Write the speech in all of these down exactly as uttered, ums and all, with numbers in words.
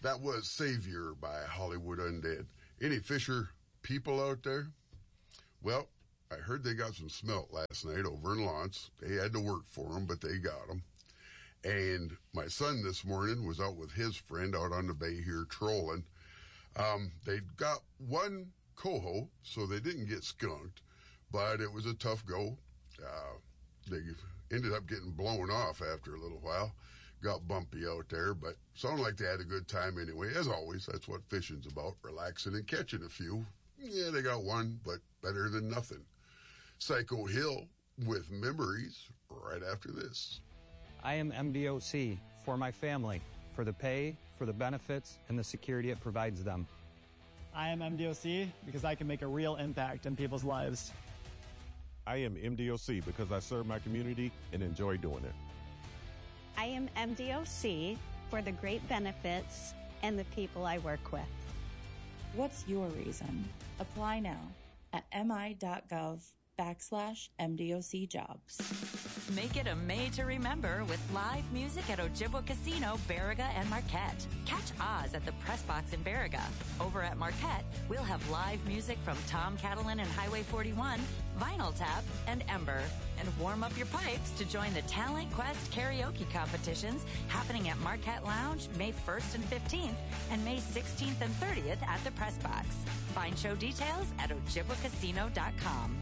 That was Savior by Hollywood Undead. Any Fisher people out there? Well, I heard they got some smelt last night over in Lawrence. They had to work for them, but they got them. And my son this morning was out with his friend out on the bay here trolling. Um, they got one coho, so they didn't get skunked, but it was a tough go. Uh, they ended up getting blown off after a little while. Got bumpy out there, but sounded like they had a good time anyway. As always, that's what fishing's about, relaxing and catching a few. Yeah, they got one, but better than nothing. Psycho Hill with Memories right after this. I am M D O C for my family, for the pay, for the benefits, and the security it provides them. I am M D O C because I can make a real impact in people's lives. I am M D O C because I serve my community and enjoy doing it. I am M D O C for the great benefits and the people I work with. What's your reason? Apply now at mi.gov backslash MDOC jobs. Make it a May to remember with live music at Ojibwa Casino, Baraga, and Marquette. Catch Oz at the Press Box in Baraga. Over at Marquette, we'll have live music from Tom Catalan and Highway forty-one, Vinyl Tap, and Ember. And warm up your pipes to join the Talent Quest karaoke competitions happening at Marquette Lounge May first and fifteenth and May sixteenth and thirtieth at the Press Box. Find show details at ojibwa casino dot com.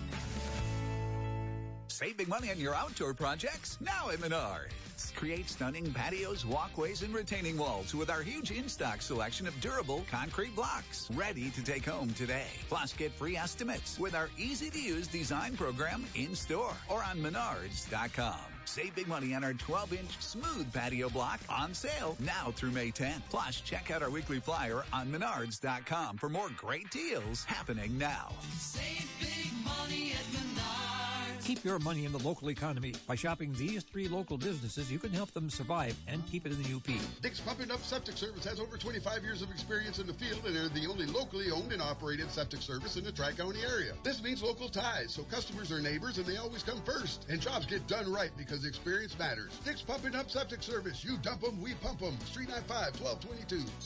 Save big money on your outdoor projects now at Menards. Create stunning patios, walkways, and retaining walls with our huge in-stock selection of durable concrete blocks ready to take home today. Plus, get free estimates with our easy-to-use design program in-store or on menards dot com. Save big money on our twelve-inch smooth patio block on sale now through May tenth. Plus, check out our weekly flyer on menards dot com for more great deals happening now. Save big money at Menards. Keep your money in the local economy. By shopping these three local businesses, you can help them survive and keep it in the U P. Dick's Pumping Up Septic Service has over twenty-five years of experience in the field, and they're the only locally owned and operated septic service in the Tri-County area. This means local ties, so customers are neighbors and they always come first. And jobs get done right because experience matters. Dick's Pumping Up Septic Service. You dump them, we pump them. three nine five, one two two two.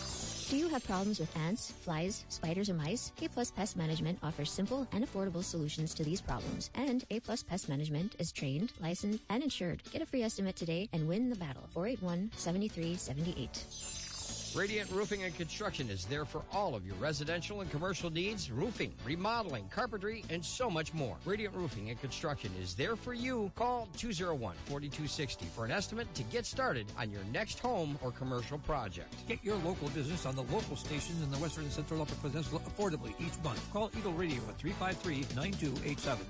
Do you have problems with ants, flies, spiders, or mice? A-Plus Pest Management offers simple and affordable solutions to these problems. And A-Plus Pest Management is trained, licensed, and insured. Get a free estimate today and win the battle. four eight one, seven three seven eight. Radiant Roofing and Construction is there for all of your residential and commercial needs, roofing, remodeling, carpentry, and so much more. Radiant Roofing and Construction is there for you. Call two oh one, four two six oh for an estimate to get started on your next home or commercial project. Get your local business on the local stations in the Western and Central Upper Peninsula affordably each month. Call Eagle Radio at three five three, nine two eight seven.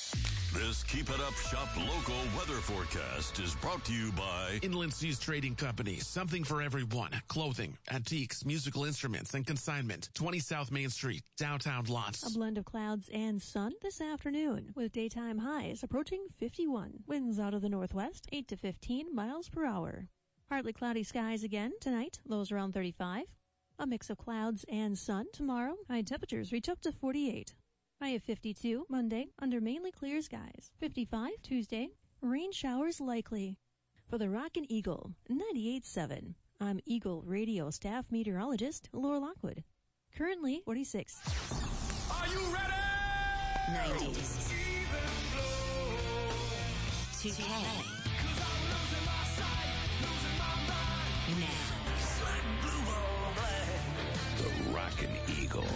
This Keep It Up Shop Local weather forecast is brought to you by Inland Seas Trading Company. Something for everyone. Clothing, antiques, musical instruments, and consignment. twenty South Main Street, downtown Lawrence. A blend of clouds and sun this afternoon with daytime highs approaching fifty-one. Winds out of the northwest, eight to fifteen miles per hour. Partly cloudy skies again tonight, lows around thirty-five. A mix of clouds and sun tomorrow. High temperatures reach up to forty-eight. High of fifty-two Monday under mainly clear skies. fifty-five Tuesday. Rain showers likely. For the Rockin' Eagle, ninety-eight point seven. I'm Eagle Radio staff meteorologist Laura Lockwood. Currently forty-six. Are you ready? nineties. two K. The Rockin' Eagle.